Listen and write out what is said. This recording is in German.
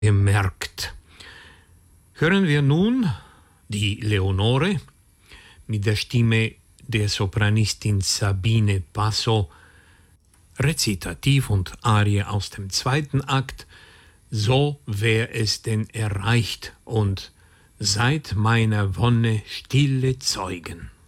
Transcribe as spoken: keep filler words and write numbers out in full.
gemerkt. Hören wir nun die Leonore mit der Stimme der Sopranistin Sabine Basso, Rezitativ und Arie aus dem zweiten Akt, So wär es denn erreicht und Seid meiner Wonne stille Zeugen.